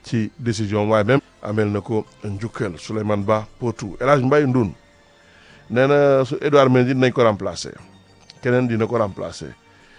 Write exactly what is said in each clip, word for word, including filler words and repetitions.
ci décision waaye même amel na ko njukkal Souleymane Ba Potou El Hadj Mbaye Ndoun nee na su Edouard Mendy dinañ ko remplacer keneen dina ko remplacer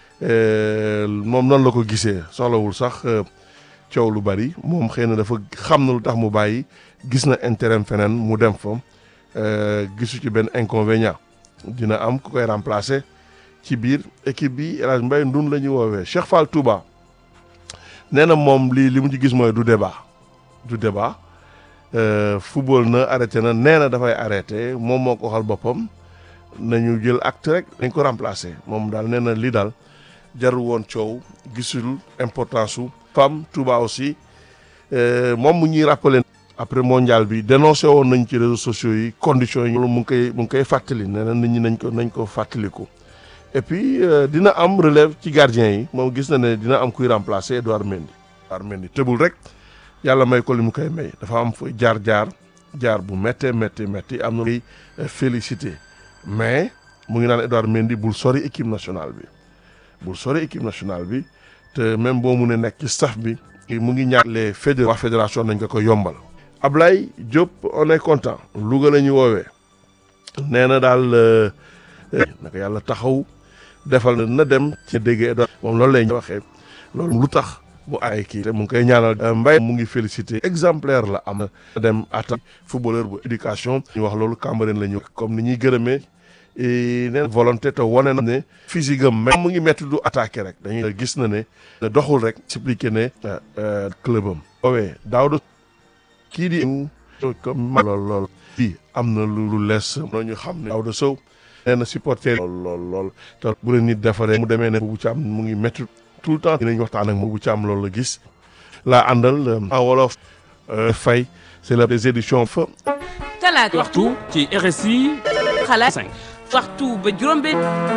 moom noonu la ko gisee soxlawul sax coow lu bari moom xëy na dafa xam na lu tax mu bàyyi gis na intérêt feneen mu dem fa gisu ci benn inconvénient dina am ku koy remplacer ci biir équipe bi El Hadj Mbaye Ndoun la ñuy woowee Cheikh Fall Touba nee na moom lii li mu ci gis mooy du débat du débat football na arrêté na nee na dafay arrêté moom moo ko waxal boppam nañu jël acte rek dañ ko remplacer moom daal nee na lii daal jarul woon coow gisul importance su femme Touba aussi moom mu ñuy rappeler après mondial bi dénoncé woon nañ ci réseaux sociaux yi conditions yi mu ngi koy mu ngi koy fàttali nee na nit ñi nañ ko nañ ko fàttaliku et puis dina am relève ci gardien yi moom gis na ne dina am kuy remplacer Edouard Mendy Edouard Mendy tëbul rek yàlla may ko li mu koy may dafa am fa jaar jaar jaar bu méttee métti métti am na koy félicité mais mu ngi naan Edouard Mendy bul sori équipe nationale bi bul sori équipe nationale bi te même boo mu ne nekk ci staff bi mu ngi ñaan les fédé waa fédération nañ ko ko yombal. Ablaye Diop on est content Louga la ñu woowee nee na daal naka yàlla taxaw defal na dem ci dégg Edouard moom loolu lay waxee loolu lu tax mu ay kii te mu ngi koy ñaanal Mbaye mu ngi félicité exemplaire la am dem attaque footballeur bu éducation ñu wax loolu Cambérène la ñu comme ni ñuy gërëmee neen volonté te wane na ne physique am même mu ngi métti du attaqué rek dañuy gis na ne doxul rek expliqué ne club am woowee Daouda kii di comme lool lool fii am na lu lu lees ñu xam ne Daouda Sow nee na supporter lool lool lool te bu leen nit defaree mu demee ne bu ci am mu ngi métti tout le temps dinañ waxtaan ak moom bu ci am loolu la gis laa àndal en wolof fay c'est la des éditions fa talaata waxtu ci R S I xalaat cinq waxtu ba juróom-benn.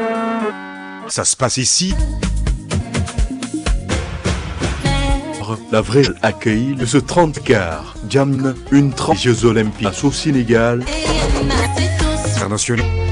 Ça se passe ici. La vraie accueil de ce trente quarts. Diamne, une trente Jeux Olympiques au Sénégal. International.